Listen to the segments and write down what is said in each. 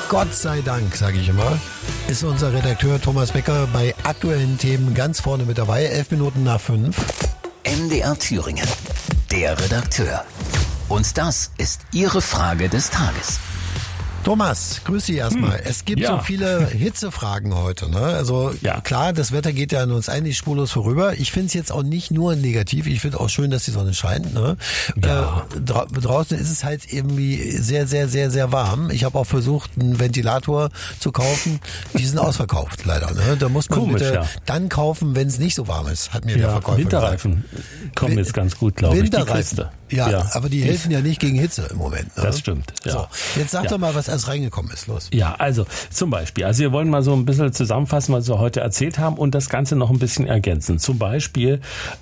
Gott sei Dank, sage ich immer, ist unser Redakteur Thomas Becker bei aktuellen Themen ganz vorne mit dabei. 5:11. MDR Thüringen, der Redakteur. Und das ist Ihre Frage des Tages. Thomas, grüß Sie erstmal. Es gibt so viele Hitzefragen heute, ne? Also klar, das Wetter geht ja an uns eigentlich spurlos vorüber. Ich finde es jetzt auch nicht nur negativ, ich finde auch schön, dass die Sonne scheint, ne? Ja. Draußen ist es halt irgendwie sehr, sehr, sehr, sehr warm. Ich habe auch versucht, einen Ventilator zu kaufen. Die sind ausverkauft, leider, ne? Da muss man dann kaufen, wenn es nicht so warm ist, hat mir der Verkäufer Winterreifen kommen jetzt ganz gut, glaube ich. Winterreifen. Ja, aber die helfen ja nicht gegen Hitze im Moment. Ne? Das stimmt. Ja. So, jetzt sag doch mal, was alles reingekommen ist. Los. Ja, also zum Beispiel, wir wollen mal so ein bisschen zusammenfassen, was wir heute erzählt haben und das Ganze noch ein bisschen ergänzen. Zum Beispiel,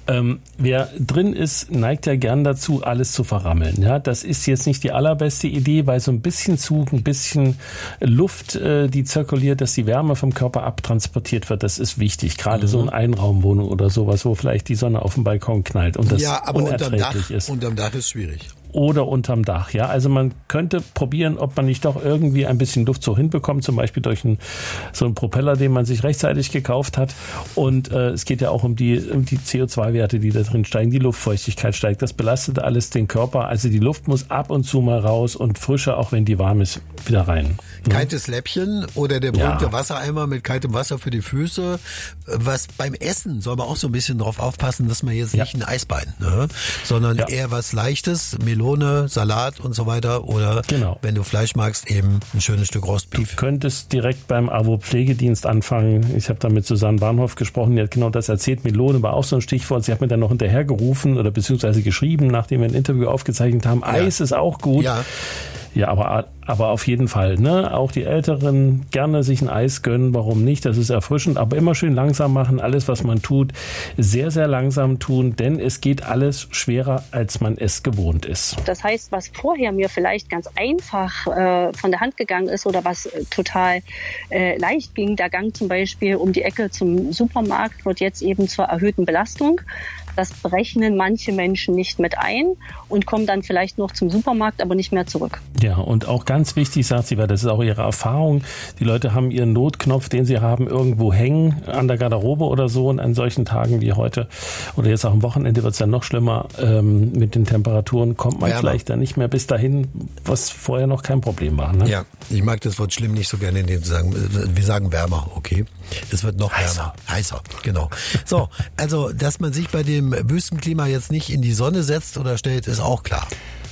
wer drin ist, neigt ja gern dazu, alles zu verrammeln. Ja, das ist jetzt nicht die allerbeste Idee, weil so ein bisschen Zug, ein bisschen Luft, die zirkuliert, dass die Wärme vom Körper abtransportiert wird, das ist wichtig. Gerade so eine Einraumwohnung oder sowas, wo vielleicht die Sonne auf den Balkon knallt und das unerträglich ist. Unterm Dach ist schwierig. Oder unterm Dach, ja. Also man könnte probieren, ob man nicht doch irgendwie ein bisschen Luft so hinbekommt, zum Beispiel durch so einen Propeller, den man sich rechtzeitig gekauft hat. Und es geht ja auch um die CO2-Werte, die da drin steigen. Die Luftfeuchtigkeit steigt. Das belastet alles den Körper. Also die Luft muss ab und zu mal raus und frischer, auch wenn die warm ist, wieder rein. Kaltes Läppchen oder der berühmte Wassereimer mit kaltem Wasser für die Füße. Was beim Essen soll man auch so ein bisschen drauf aufpassen, dass man jetzt nicht ein Eisbein, ne? Sondern eher was Leichtes, Melone, Salat und so weiter. Oder wenn du Fleisch magst, eben ein schönes Stück Rostbeef. Du könntest direkt beim AWO-Pflegedienst anfangen. Ich habe da mit Susanne Bahnhof gesprochen, die hat genau das erzählt. Melone war auch so ein Stichwort. Sie hat mir dann noch hinterhergerufen oder beziehungsweise geschrieben, nachdem wir ein Interview aufgezeichnet haben. Eis ist auch gut. Ja, aber auf jeden Fall, ne? Auch die Älteren gerne sich ein Eis gönnen, warum nicht? Das ist erfrischend, aber immer schön langsam machen. Alles, was man tut, sehr, sehr langsam tun, denn es geht alles schwerer, als man es gewohnt ist. Das heißt, was vorher mir vielleicht ganz einfach von der Hand gegangen ist oder was total leicht ging, der Gang zum Beispiel um die Ecke zum Supermarkt, wird jetzt eben zur erhöhten Belastung. Das berechnen manche Menschen nicht mit ein und kommen dann vielleicht noch zum Supermarkt, aber nicht mehr zurück. Ja, und auch ganz wichtig, sagt sie, weil das ist auch ihre Erfahrung, die Leute haben ihren Notknopf, den sie haben, irgendwo hängen, an der Garderobe oder so. Und an solchen Tagen wie heute oder jetzt auch am Wochenende wird es dann noch schlimmer mit den Temperaturen, kommt man vielleicht dann nicht mehr bis dahin, was vorher noch kein Problem war. Ne? Ja, ich mag das Wort schlimm nicht so gerne, indem wir sagen wärmer, okay? Es wird noch wärmer. Heißer, genau. So, also, dass man sich bei dem Wüstenklima jetzt nicht in die Sonne setzt oder stellt, ist auch klar.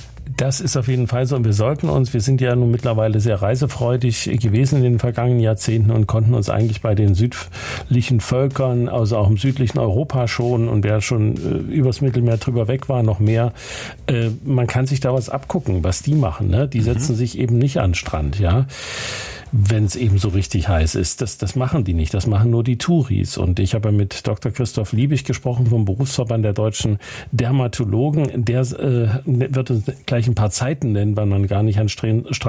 Das ist auf jeden Fall so und wir sind ja nun mittlerweile sehr reisefreudig gewesen in den vergangenen Jahrzehnten und konnten uns eigentlich bei den südlichen Völkern, also auch im südlichen Europa schon und wer schon übers Mittelmeer drüber weg war, noch mehr, man kann sich da was abgucken, was die machen, ne? Die setzen sich eben nicht an den Strand, ja. Wenn es eben so richtig heiß ist. Das machen die nicht. Das machen nur die Touris. Und ich habe mit Dr. Christoph Liebig gesprochen vom Berufsverband der deutschen Dermatologen. Der wird uns gleich ein paar Zeiten nennen, wann man gar nicht an Strand